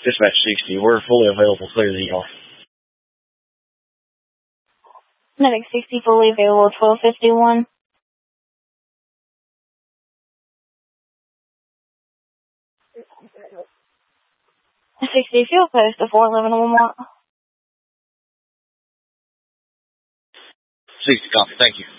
Dispatch 60, we're fully available. Clear the ER. Medic 60, fully available, 1251. 60, fuel post to 411 Walmart. 60, copy. Thank you.